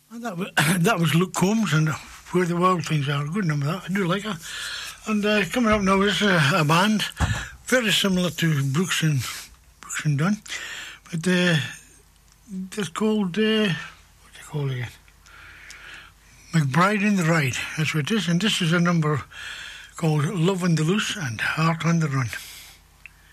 And that was Luke Combs and Where the Wild Things Are. Good number, that. I do like it. And coming up now is a band very similar to Brooks and Dunn, but they're called, what do you call it again? McBride in the Ride, that's what it is. And this is a number called Love on the Loose and Heart on the Run.